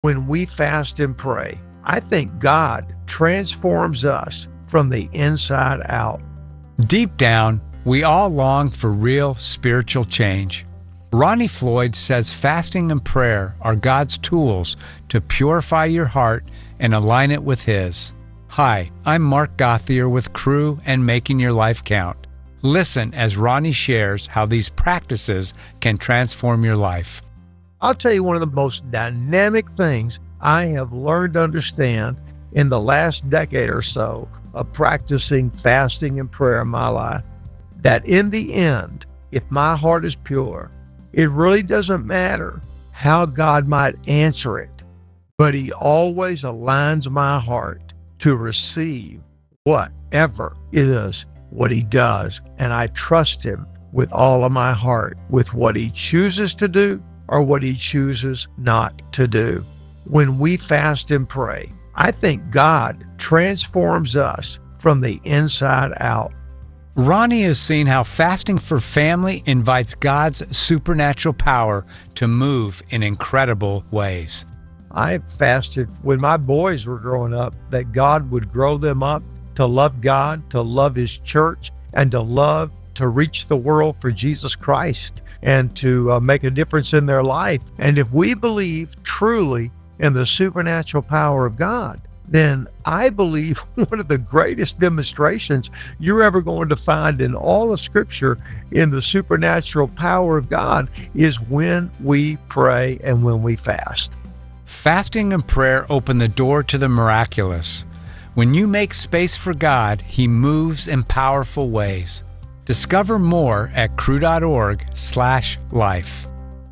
When we fast and pray, I think God transforms us from the inside out. Deep down, we all long for real spiritual change. Ronnie Floyd says fasting and prayer are God's tools to purify your heart and align it with His. Hi, I'm Mark Gothier with Crew and Making Your Life Count. Listen as Ronnie shares how these practices can transform your life. I'll tell you one of the most dynamic things I have learned to understand in the last decade or so of practicing fasting and prayer in my life, that in the end, if my heart is pure, it really doesn't matter how God might answer it, but He always aligns my heart to receive whatever is what He does, and I trust Him with all of my heart with what He chooses to do or what He chooses not to do. When we fast and pray, I think God transforms us from the inside out. Ronnie has seen how fasting for family invites God's supernatural power to move in incredible ways. I fasted when my boys were growing up that God would grow them up to love God, to love His church, and to reach the world for Jesus Christ and to make a difference in their life. And if we believe truly in the supernatural power of God, then I believe one of the greatest demonstrations you're ever going to find in all of Scripture in the supernatural power of God is when we pray and when we fast. Fasting and prayer open the door to the miraculous. When you make space for God, He moves in powerful ways. Discover more at cru.org/life.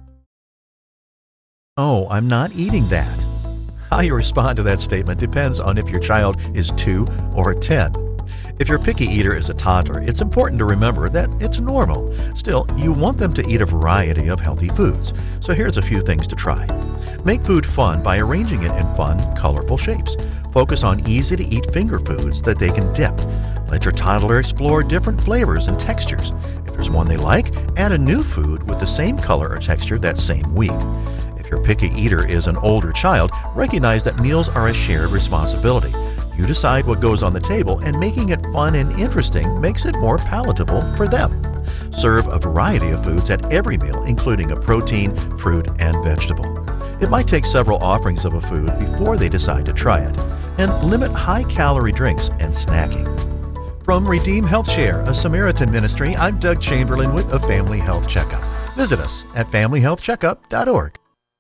Oh, I'm not eating that. How you respond to that statement depends on if your child is 2 or 10. If your picky eater is a toddler, it's important to remember that it's normal. Still, you want them to eat a variety of healthy foods. So here's a few things to try. Make food fun by arranging it in fun, colorful shapes. Focus on easy-to-eat finger foods that they can dip. Let your toddler explore different flavors and textures. If there's one they like, add a new food with the same color or texture that same week. If your picky eater is an older child, recognize that meals are a shared responsibility. You decide what goes on the table, and making it fun and interesting makes it more palatable for them. Serve a variety of foods at every meal, including a protein, fruit, and vegetable. It might take several offerings of a food before they decide to try it. And limit high-calorie drinks and snacking. From Redeem Health Share, a Samaritan ministry, I'm Doug Chamberlain with a Family Health Checkup. Visit us at familyhealthcheckup.org.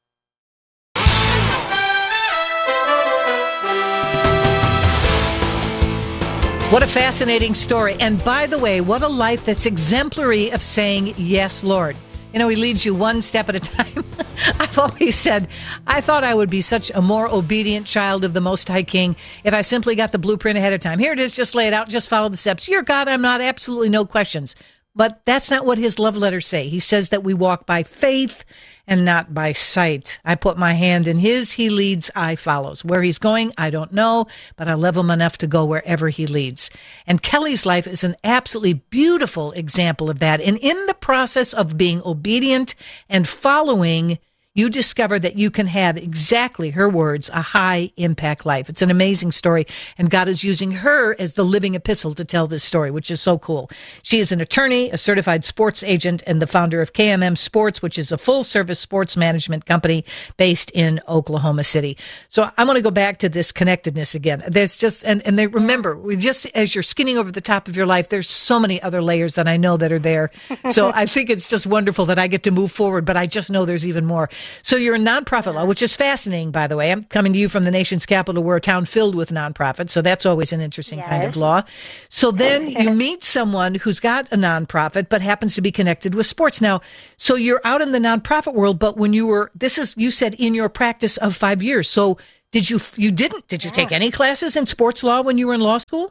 What a fascinating story. And by the way, what a life that's exemplary of saying, yes, Lord. You know, He leads you one step at a time. I've always said, I thought I would be such a more obedient child of the Most High King if I simply got the blueprint ahead of time. Here it is, just lay it out, just follow the steps. You're God, I'm not, absolutely no questions. But that's not what His love letters say. He says that we walk by faith and not by sight. I put my hand in His, He leads, I follows. Where He's going, I don't know, but I love Him enough to go wherever He leads. And Kelly's life is an absolutely beautiful example of that. And in the process of being obedient and following, you discover that you can have, exactly her words, a high impact life. It's an amazing story, and God is using her as the living epistle to tell this story, which is so cool. She is an attorney, a certified sports agent, and the founder of KMM Sports, which is a full-service sports management company based in Oklahoma City. So I want to go back to this connectedness again. There's just, and they remember, we just, as you're skinning over the top of your life, there's so many other layers that I know that are there. So I think it's just wonderful that I get to move forward, but I just know there's even more. So you're a nonprofit law, which is fascinating, by the way. I'm coming to you from the nation's capital. We're a town filled with nonprofits, so that's always an interesting kind of law. So then you meet someone who's got a nonprofit, but happens to be connected with sports. Now, so you're out in the nonprofit world, but when you were, you said in your practice of 5 years. So did you take any classes in sports law when you were in law school?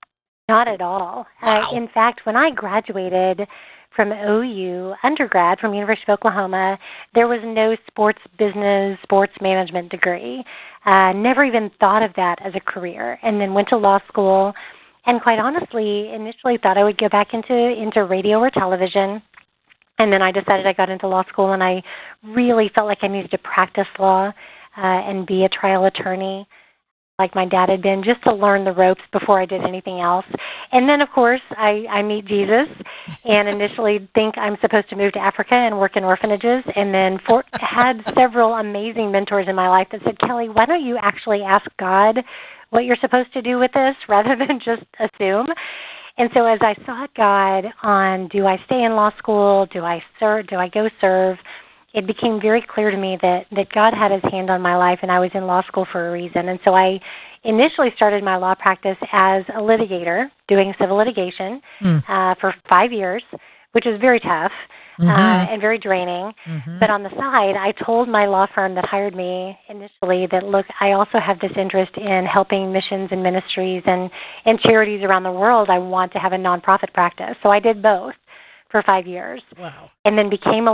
Not at all. Wow. In fact, when I graduated from OU undergrad from University of Oklahoma, there was no sports business, sports management degree. Never even thought of that as a career. And then went to law school, and quite honestly, initially thought I would go back into radio or television. And then I decided I got into law school, and I really felt like I needed to practice law. and be a trial attorney like my dad had been, just to learn the ropes before I did anything else. And then, of course, I meet Jesus and initially think I'm supposed to move to Africa and work in orphanages, and then had several amazing mentors in my life that said, Kelly, why don't you actually ask God what you're supposed to do with this rather than just assume? And so as I sought God on, do I stay in law school? Do I go serve? It became very clear to me that God had his hand on my life, and I was in law school for a reason. And so I initially started my law practice as a litigator, doing civil litigation for 5 years, which was very tough and very draining. But on the side, I told my law firm that hired me initially that, look, I also have this interest in helping missions and ministries and charities around the world. I want to have a nonprofit practice. So I did both for 5 years. Wow. And then became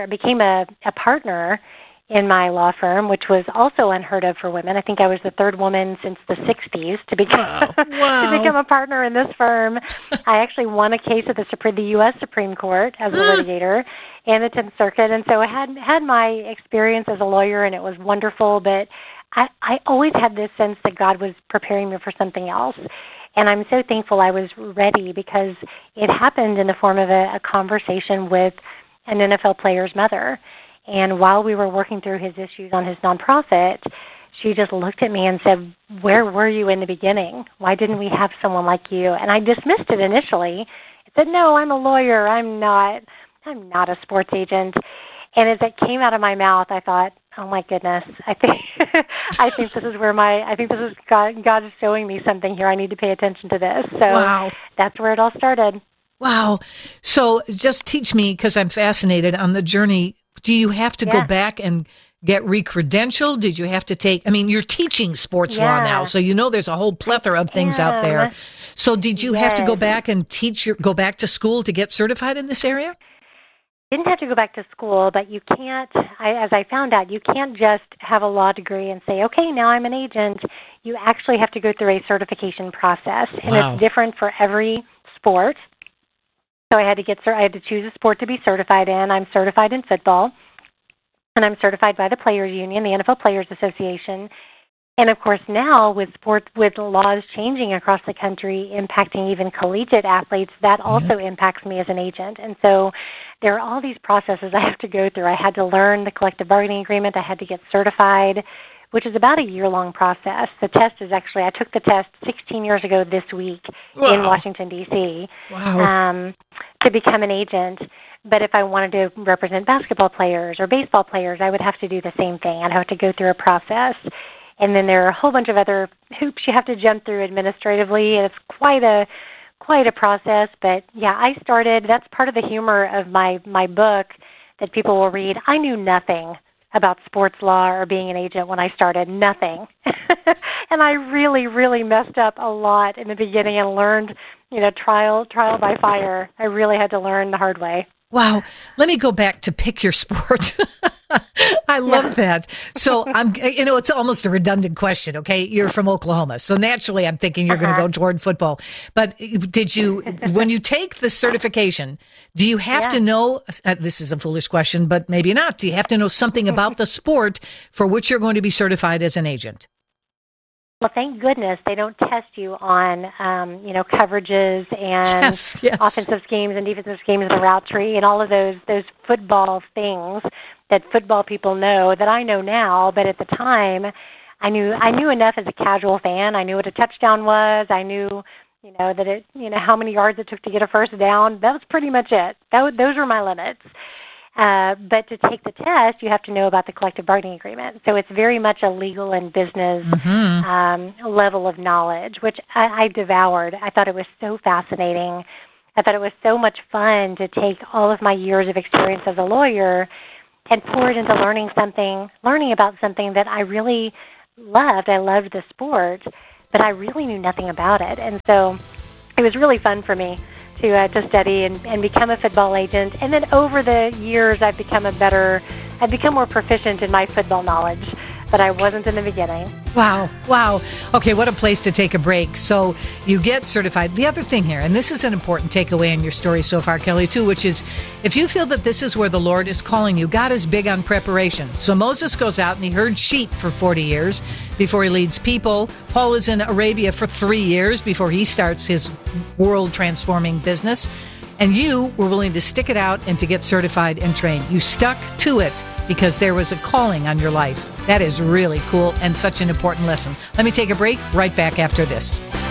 a partner in my law firm, which was also unheard of for women. I think I was the third woman since the 60s to become to become a partner in this firm. I actually won a case at the U.S. Supreme Court as a litigator and the 10th Circuit. And so I had my experience as a lawyer, and it was wonderful, but I always had this sense that God was preparing me for something else. And I'm so thankful I was ready, because it happened in the form of a conversation with an NFL player's mother. And while we were working through his issues on his nonprofit, she just looked at me and said, where were you in the beginning? Why didn't we have someone like you? And I dismissed it initially. I said, no, I'm a lawyer. I'm not a sports agent. And as it came out of my mouth, I thought, oh my goodness, I think this is where God is showing me something here. I need to pay attention to this. So That's where it all started. Wow. So just teach me, because I'm fascinated on the journey. Do you have to go back and get re-credentialed? Did you have to you're teaching sports law now, so there's a whole plethora of things out there. So did you have to go back and go back to school to get certified in this area? Didn't have to go back to school, but you can't, as I found out, you can't just have a law degree and say, okay, now I'm an agent. You actually have to go through a certification process, and it's different for every sport. So I had to choose a sport to be certified in. I'm certified in football, and I'm certified by the Players Union, the NFL Players Association. And of course now with laws changing across the country, impacting even collegiate athletes, that also impacts me as an agent. And so there are all these processes I have to go through. I had to learn the collective bargaining agreement. I had to get certified, which is about a year-long process. The test is I took the test 16 years ago this week in Washington, D.C. To become an agent. But if I wanted to represent basketball players or baseball players, I would have to do the same thing. I'd have to go through a process. And then there are a whole bunch of other hoops you have to jump through administratively, and it's quite a process. But I started. That's part of the humor of my book that people will read. I knew nothing about sports law or being an agent when I started. Nothing, and I really, really messed up a lot in the beginning and learned, trial by fire. I really had to learn the hard way. Wow. Let me go back to pick your sport. I love that. So it's almost a redundant question. Okay. You're from Oklahoma. So naturally I'm thinking you're going to go toward football, but when you take the certification, do you have to know, this is a foolish question, but maybe not. Do you have to know something about the sport for which you're going to be certified as an agent? Well, thank goodness they don't test you on, coverages and offensive schemes and defensive schemes and the route tree and all of those football things that football people know that I know now. But at the time, I knew enough as a casual fan. I knew what a touchdown was. I knew, that it, how many yards it took to get a first down. That was pretty much it. Those were my limits. But to take the test, you have to know about the collective bargaining agreement. So it's very much a legal and business level of knowledge, which I devoured. I thought it was so fascinating. I thought it was so much fun to take all of my years of experience as a lawyer and pour it into learning about something that I really loved. I loved the sport, but I really knew nothing about it. And so it was really fun for me to study and become a football agent. And then over the years, I've become more proficient in my football knowledge. but I wasn't in the beginning. Wow. Wow. Okay, what a place to take a break. So you get certified. The other thing here, and this is an important takeaway in your story so far, Kelly, too, which is if you feel that this is where the Lord is calling you, God is big on preparation. So Moses goes out and he herds sheep for 40 years before he leads people. Paul is in Arabia for 3 years before he starts his world-transforming business. And you were willing to stick it out and to get certified and trained. You stuck to it because there was a calling on your life. That is really cool and such an important lesson. Let me take a break. Right back after this.